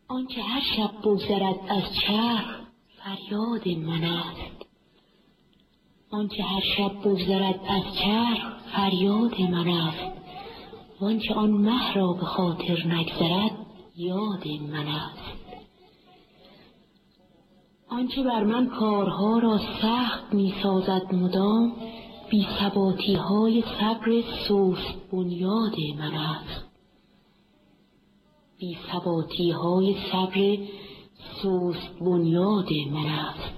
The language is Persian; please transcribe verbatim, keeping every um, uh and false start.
آنکه هر شب بگذرد از چرخ فریاد من است. آنکه هر شب بگذرد از چرخ فریاد من است. وانکه آن مه را به خاطر نگذرد یاد من است. آنچه بر من کارها را سخت می سازد مدام، بی ثباتی های صبر سست بنیاد من است. بی ثباتی های صبر سست بنیاد من است.